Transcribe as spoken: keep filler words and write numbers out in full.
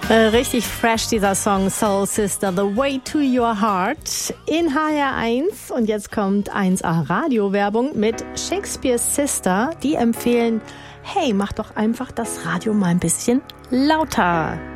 Äh, richtig fresh dieser Song Soul Sister, The Way to Your Heart in H R eins. Und jetzt kommt eins A Radio-Werbung mit Shakespeare's Sister. Die empfehlen, hey, mach doch einfach das Radio mal ein bisschen lauter.